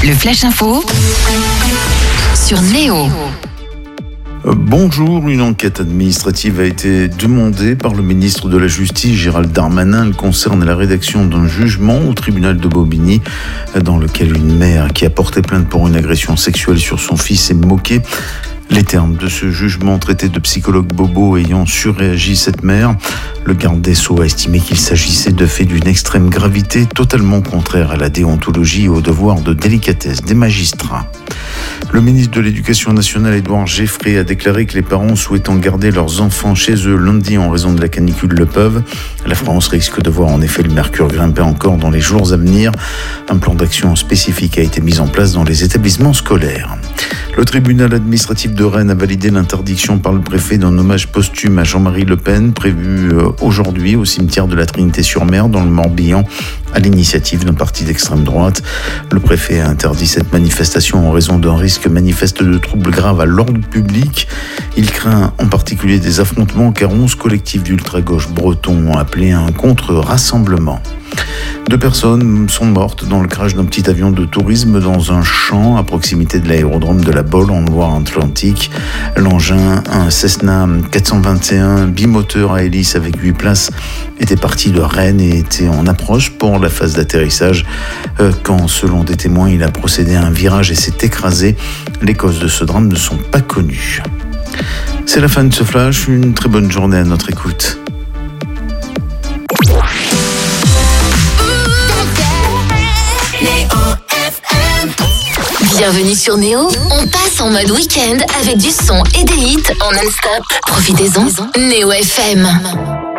Le Flash Info sur Néo. Bonjour, une enquête administrative a été demandée par le ministre de la Justice, Gérald Darmanin. Elle concerne la rédaction d'un jugement au tribunal de Bobigny, dans lequel une mère qui a porté plainte pour une agression sexuelle sur son fils est moquée. Les termes de ce jugement traités de psychologue bobo ayant surréagi cette mère. Le garde des Sceaux a estimé qu'il s'agissait de faits d'une extrême gravité, totalement contraire à la déontologie et au devoir de délicatesse des magistrats. Le ministre de l'Éducation nationale, Édouard Geffray, a déclaré que les parents souhaitant garder leurs enfants chez eux lundi en raison de la canicule le peuvent. La France risque de voir en effet le mercure grimper encore dans les jours à venir. Un plan d'action spécifique a été mis en place dans les établissements scolaires. Le tribunal administratif de Rennes a validé l'interdiction par le préfet d'un hommage posthume à Jean-Marie Le Pen, prévu aujourd'hui au cimetière de la Trinité-sur-Mer dans le Morbihan, à l'initiative d'un parti d'extrême droite. Le préfet a interdit cette manifestation en raison d'un risque manifeste de troubles graves à l'ordre public. Il craint en particulier des affrontements car 11 collectifs d'ultra-gauche bretons ont appelé à un contre-rassemblement. 2 personnes sont mortes dans le crash d'un petit avion de tourisme dans un champ à proximité de l'aérodrome de la Baule en Loire-Atlantique. L'engin, un Cessna 421 bimoteur à hélice avec 8 places, était parti de Rennes et était en approche pour la phase d'atterrissage quand, selon des témoins, il a procédé à un virage et s'est écrasé. Les causes de ce drame ne sont pas connues. C'est la fin de ce flash. Une très bonne journée à notre écoute. Bienvenue sur Néo. On passe en mode week-end avec du son et des hits en non-stop. Profitez-en. Néo FM.